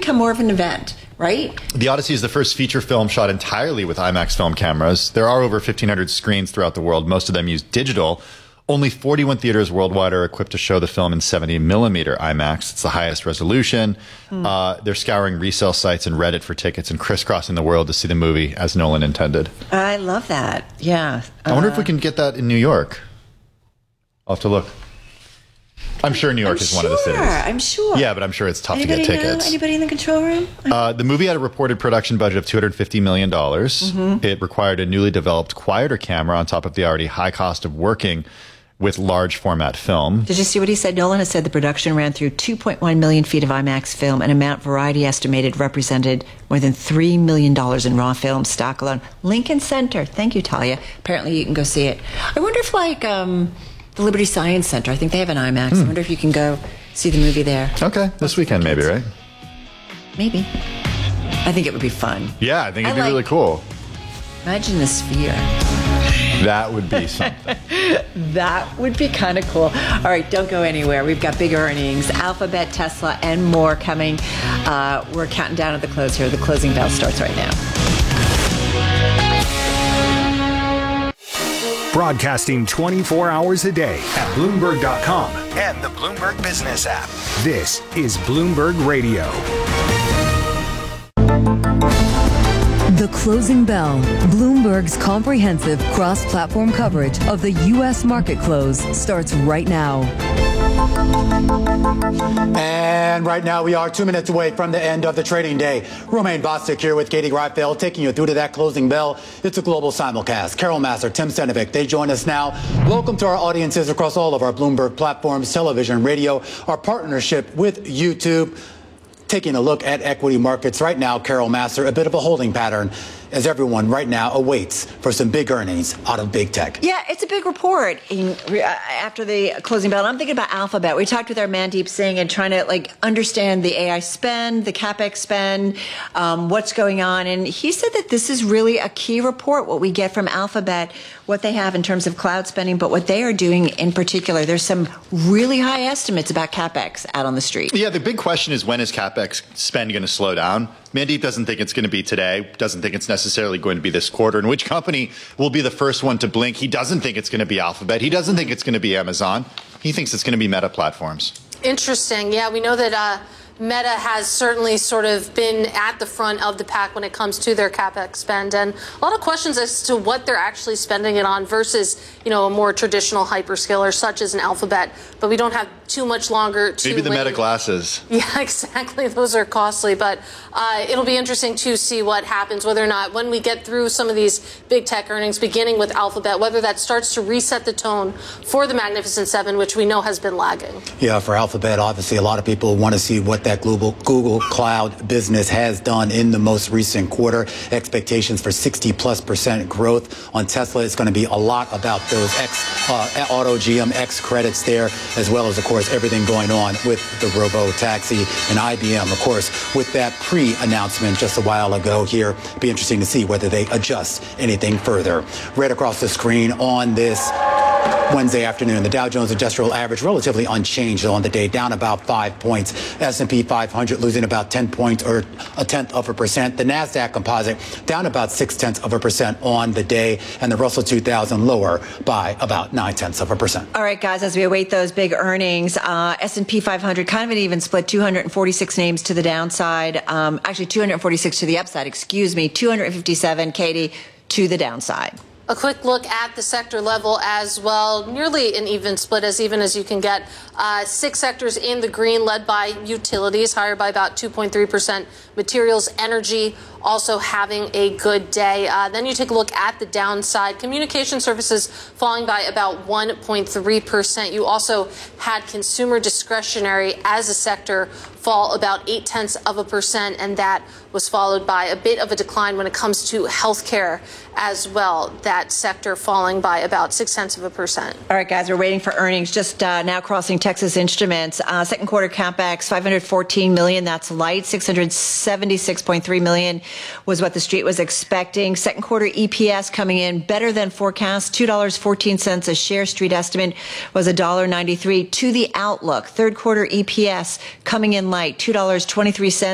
become more of an event, right? The Odyssey is the first feature film shot entirely with IMAX film cameras. There are over 1,500 screens throughout the world. Most of them use digital. Only 41 theaters worldwide are equipped to show the film in 70mm IMAX. It's the highest resolution. They're scouring resale sites and Reddit for tickets and crisscrossing the world to see the movie as Nolan intended. I love that. Yeah. I wonder if we can get that in New York. I'll have to look. I'm sure New York is one of the cities. I'm sure. Yeah, but I'm sure it's tough to get tickets. Anybody in the control room? The movie had a reported production budget of $250 million. It required a newly developed, quieter camera on top of the already high cost of working with large format film. Did you see what he said? Nolan has said the production ran through 2.1 million feet of IMAX film, an amount Variety estimated represented more than $3 million in raw film stock alone. Lincoln Center. Thank you, Talia. Apparently you can go see it. I wonder if the Liberty Science Center, I think they have an IMAX. I wonder if you can go see the movie there. Okay, this weekend maybe, right? Maybe. I think it would be fun. Yeah, I think it'd be really cool. Imagine the Sphere. That would be something. That would be kind of cool. All right, don't go anywhere. We've got big earnings, Alphabet, Tesla, and more coming. We're counting down at the close here. The closing bell starts right now. Broadcasting 24 hours a day at Bloomberg.com and the Bloomberg Business app. This is Bloomberg Radio. The Closing Bell, Bloomberg's comprehensive cross-platform coverage of the U.S. market close starts right now. And right now we are 2 minutes away from the end of the trading day. Romaine Bostick here with Katie Greifeld taking you through to that closing bell. It's a global simulcast. Carol Massar, Tim Stenovic, they join us now. Welcome to our audiences across all of our Bloomberg platforms, television, radio, our partnership with YouTube. Taking a look at equity markets right now, Carol Massar, a bit of a holding pattern as everyone right now awaits for some big earnings out of big tech. Yeah, it's a big report after the closing bell. And I'm thinking about Alphabet. We talked with our Mandeep Singh and trying to understand the AI spend, the CapEx spend, what's going on. And he said that this is really a key report, what we get from Alphabet, what they have in terms of cloud spending, but what they are doing in particular. There's some really high estimates about CapEx out on the street. Yeah, the big question is, when is CapEx spend going to slow down? Mandeep doesn't think it's going to be today, doesn't think it's necessarily going to be this quarter. And which company will be the first one to blink? He doesn't think it's going to be Alphabet. He doesn't think it's going to be Amazon. He thinks it's going to be Meta Platforms. Interesting. Yeah, we know that Meta has certainly sort of been at the front of the pack when it comes to their CapEx spend, and a lot of questions as to what they're actually spending it on versus, a more traditional hyperscaler such as an Alphabet. But we don't have too much longer to maybe the Meta glasses. Yeah, exactly. Those are costly, but it'll be interesting to see what happens, whether or not when we get through some of these big tech earnings, beginning with Alphabet, whether that starts to reset the tone for the Magnificent Seven, which we know has been lagging. Yeah, for Alphabet, obviously a lot of people want to see what that Google Cloud business has done in the most recent quarter. Expectations for 60+% growth on Tesla. It's going to be a lot about those auto GM X credits there, as well as, of course, everything going on with the robo-taxi and IBM, of course, with that pre-announcement just a while ago here. Be interesting to see whether they adjust anything further. Right across the screen on this Wednesday afternoon, the Dow Jones Industrial Average relatively unchanged on the day, down about 5 points. S&P 500 losing about 10 points or 0.1%. The NASDAQ Composite down about 0.6% on the day, and the Russell 2000 lower by about 0.9%. All right, guys, as we await those big earnings, S&P 500 kind of an even split, 246 names to the downside, actually 246 to the upside, 257, Katie, to the downside. A quick look at the sector level as well. Nearly an even split, as even as you can get. 6 sectors in the green, led by utilities, higher by about 2.3%. Materials, energy, also having a good day. Then you take a look at the downside. Communication services falling by about 1.3%. You also had consumer discretionary as a sector fall about 0.8%, and that was followed by a bit of a decline when it comes to healthcare as well. That sector falling by about 0.6%. All right, guys, we're waiting for earnings. Just now crossing Texas Instruments. Second quarter CapEx, $514 million. That's light. $676.3 million was what the street was expecting. Second quarter EPS coming in better than forecast. $2.14 a share. Street estimate was $1.93 to the outlook. Third quarter EPS coming in light. $2.23.